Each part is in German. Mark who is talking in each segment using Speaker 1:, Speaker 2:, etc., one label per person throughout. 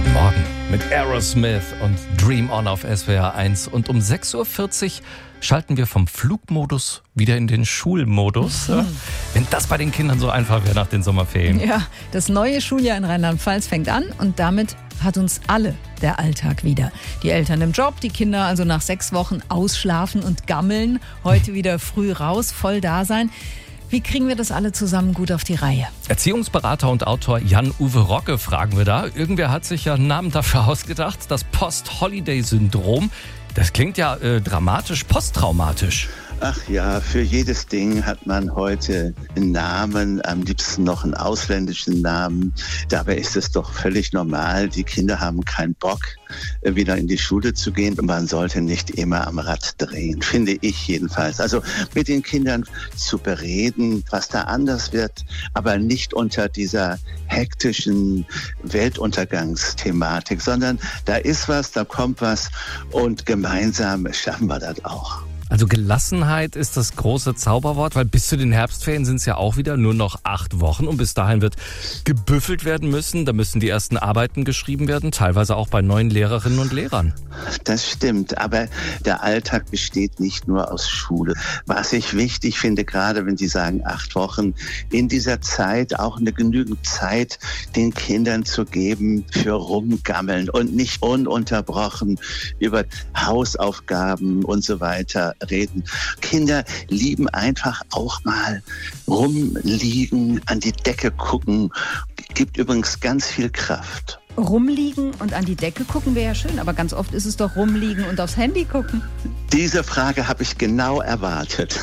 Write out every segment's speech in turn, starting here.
Speaker 1: Guten Morgen mit Aerosmith und Dream On auf SWR 1. Und um 6.40 Uhr schalten wir vom Flugmodus wieder in den Schulmodus. Wenn das bei den Kindern so einfach wäre nach den Sommerferien.
Speaker 2: Ja, das neue Schuljahr in Rheinland-Pfalz fängt an und damit hat uns alle der Alltag wieder. Die Eltern im Job, die Kinder also nach 6 Wochen ausschlafen und gammeln, heute wieder früh raus, voll da sein. Wie kriegen wir das alle zusammen gut auf die Reihe?
Speaker 1: Erziehungsberater und Autor Jan-Uwe Rogge fragen wir da. Irgendwer hat sich ja einen Namen dafür ausgedacht. Das Post-Holiday-Syndrom. Das klingt ja dramatisch, posttraumatisch.
Speaker 3: Ach ja, für jedes Ding hat man heute einen Namen, am liebsten noch einen ausländischen Namen. Dabei ist es doch völlig normal. Die Kinder haben keinen Bock, wieder in die Schule zu gehen. Und man sollte nicht immer am Rad drehen, finde ich jedenfalls. Also mit den Kindern zu bereden, was da anders wird, aber nicht unter dieser hektischen Weltuntergangsthematik, sondern da ist was, da kommt was und gemeinsam schaffen wir das auch.
Speaker 1: Also Gelassenheit ist das große Zauberwort, weil bis zu den Herbstferien sind es ja auch wieder nur noch 8 Wochen und bis dahin wird gebüffelt werden müssen. Da müssen die ersten Arbeiten geschrieben werden, teilweise auch bei neuen Lehrerinnen und Lehrern.
Speaker 3: Das stimmt, aber der Alltag besteht nicht nur aus Schule. Was ich wichtig finde, gerade wenn Sie sagen 8 Wochen, in dieser Zeit auch eine genügend Zeit den Kindern zu geben für Rumgammeln und nicht ununterbrochen über Hausaufgaben und so weiter reden. Kinder lieben einfach auch mal rumliegen, an die Decke gucken. Gibt übrigens ganz viel Kraft.
Speaker 2: Rumliegen und an die Decke gucken wäre ja schön, aber ganz oft ist es doch rumliegen und aufs Handy gucken.
Speaker 3: Diese Frage habe ich genau erwartet.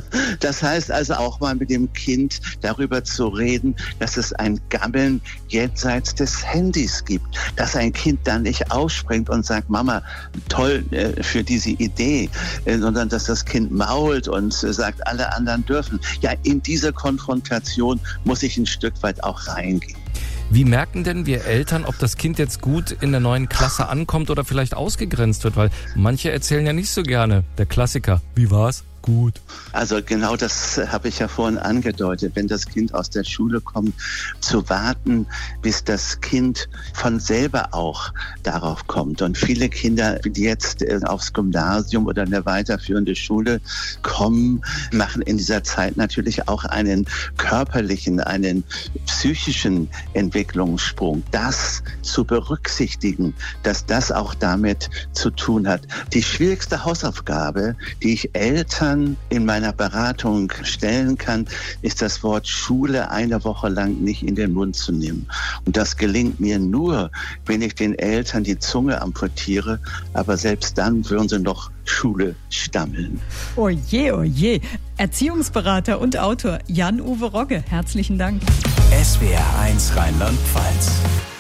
Speaker 3: Das heißt also auch mal mit dem Kind darüber zu reden, dass es ein Gammeln jenseits des Handys gibt. Dass ein Kind dann nicht aufspringt und sagt, Mama, toll für diese Idee, sondern dass das Kind mault und sagt, alle anderen dürfen. Ja, in diese Konfrontation muss ich ein Stück weit auch reingehen.
Speaker 1: Wie merken denn wir Eltern, ob das Kind jetzt gut in der neuen Klasse ankommt oder vielleicht ausgegrenzt wird? Weil manche erzählen ja nicht so gerne. Der Klassiker, wie war's? Gut.
Speaker 3: Also genau das habe ich ja vorhin angedeutet. Wenn das Kind aus der Schule kommt, zu warten, bis das Kind von selber auch darauf kommt. Und viele Kinder, die jetzt aufs Gymnasium oder eine weiterführende Schule kommen, machen in dieser Zeit natürlich auch einen körperlichen, einen psychischen Entwicklungssprung. Das zu berücksichtigen, dass das auch damit zu tun hat. Die schwierigste Hausaufgabe, die ich Eltern in meiner Beratung stellen kann, ist das Wort Schule eine Woche lang nicht in den Mund zu nehmen. Und das gelingt mir nur, wenn ich den Eltern die Zunge amputiere, aber selbst dann würden sie noch Schule stammeln.
Speaker 2: Oje, oje. Erziehungsberater und Autor Jan-Uwe Rogge, herzlichen Dank.
Speaker 4: SWR 1 Rheinland-Pfalz.